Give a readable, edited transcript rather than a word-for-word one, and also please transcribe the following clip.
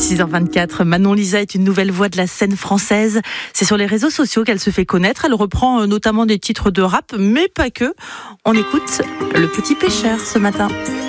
6h24, Manon Lisa est une nouvelle voix de la scène française. C'est sur les réseaux sociaux qu'elle se fait connaître. Elle reprend notamment des titres de rap, mais pas que. On écoute Le Petit Pêcheur ce matin.